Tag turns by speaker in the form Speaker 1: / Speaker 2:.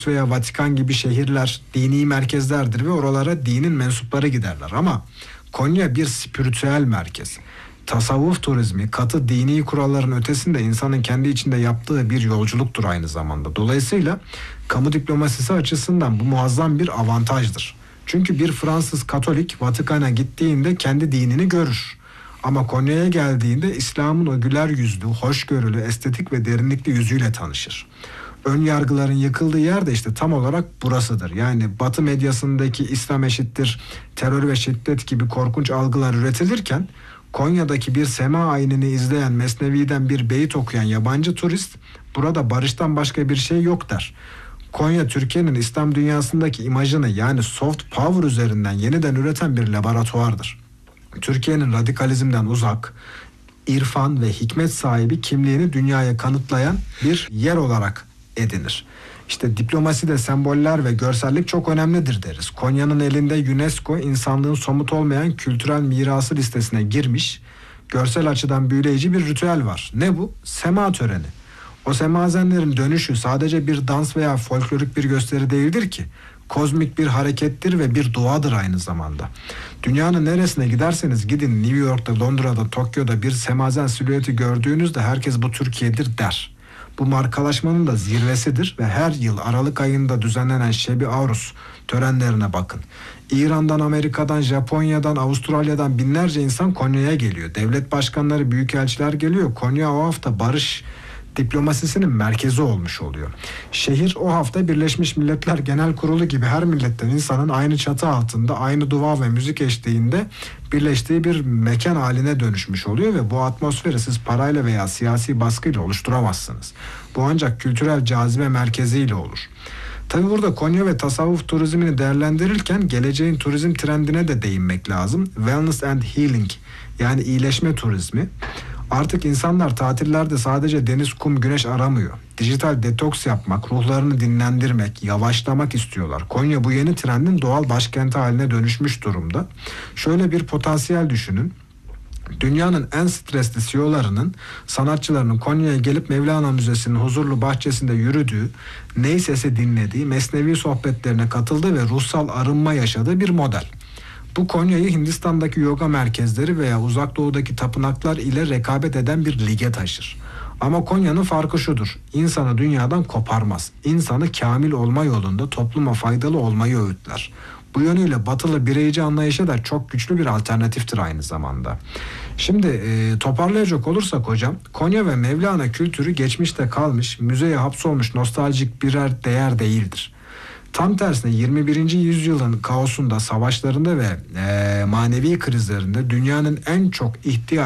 Speaker 1: veya Vatikan gibi şehirler dini merkezlerdir ve oralara dinin mensupları giderler. Ama Konya bir spiritüel merkez. Tasavvuf turizmi katı dini kuralların ötesinde insanın kendi içinde yaptığı bir yolculuktur aynı zamanda. Dolayısıyla kamu diplomasisi açısından bu muazzam bir avantajdır. Çünkü bir Fransız Katolik Vatikan'a gittiğinde kendi dinini görür. Ama Konya'ya geldiğinde İslam'ın o güler yüzlü, hoşgörülü, estetik ve derinlikli yüzüyle tanışır. Ön yargıların yıkıldığı yer de işte tam olarak burasıdır. Yani Batı medyasındaki İslam eşittir terör ve şiddet gibi korkunç algılar üretilirken Konya'daki bir sema ayinini izleyen, Mesnevi'den bir beyit okuyan yabancı turist burada barıştan başka bir şey yok der. Konya Türkiye'nin İslam dünyasındaki imajını yani soft power üzerinden yeniden üreten bir laboratuvardır. Türkiye'nin radikalizmden uzak, irfan ve hikmet sahibi kimliğini dünyaya kanıtlayan bir yer olarak edinir. İşte diplomaside semboller ve görsellik çok önemlidir deriz. Konya'nın elinde UNESCO insanlığın somut olmayan kültürel mirası listesine girmiş, görsel açıdan büyüleyici bir ritüel var. Ne bu? Sema töreni. O semazenlerin dönüşü sadece bir dans veya folklorik bir gösteri değildir ki. Kozmik bir harekettir ve bir duadır aynı zamanda. Dünyanın neresine giderseniz gidin, New York'ta, Londra'da, Tokyo'da bir semazen silüeti gördüğünüzde herkes bu Türkiye'dir der. Bu markalaşmanın da zirvesidir ve her yıl Aralık ayında düzenlenen Şebi Arus törenlerine bakın. İran'dan, Amerika'dan, Japonya'dan, Avustralya'dan binlerce insan Konya'ya geliyor. Devlet başkanları, büyükelçiler geliyor. Konya o hafta barış diplomasisinin merkezi olmuş oluyor. Şehir o hafta Birleşmiş Milletler Genel Kurulu gibi her milletten insanın aynı çatı altında, aynı dua ve müzik eşliğinde birleştiği bir mekan haline dönüşmüş oluyor ve bu atmosferi siz parayla veya siyasi baskıyla oluşturamazsınız. Bu ancak kültürel cazibe merkeziyle olur. Tabi burada Konya ve tasavvuf turizmini değerlendirirken geleceğin turizm trendine de değinmek lazım. Wellness and healing, yani iyileşme turizmi. Artık insanlar tatillerde sadece deniz, kum, güneş aramıyor. Dijital detoks yapmak, ruhlarını dinlendirmek, yavaşlamak istiyorlar. Konya bu yeni trendin doğal başkenti haline dönüşmüş durumda. Şöyle bir potansiyel düşünün. Dünyanın en stresli CEO'larının, sanatçılarının Konya'ya gelip Mevlana Müzesi'nin huzurlu bahçesinde yürüdüğü, ney sesi dinlediği, mesnevi sohbetlerine katıldığı ve ruhsal arınma yaşadığı bir model. Bu Konya'yı Hindistan'daki yoga merkezleri veya Uzak Doğu'daki tapınaklar ile rekabet eden bir lige taşır. Ama Konya'nın farkı şudur: İnsanı dünyadan koparmaz. İnsanı kamil olma yolunda topluma faydalı olmayı öğütler. Bu yönüyle batılı bireyci anlayışa da çok güçlü bir alternatiftir aynı zamanda. Şimdi toparlayacak olursak hocam, Konya ve Mevlana kültürü geçmişte kalmış, müzeye hapsolmuş nostaljik birer değer değildir. Tam tersine 21. yüzyılın kaosunda, savaşlarında ve manevi krizlerinde dünyanın en çok ihtiyaç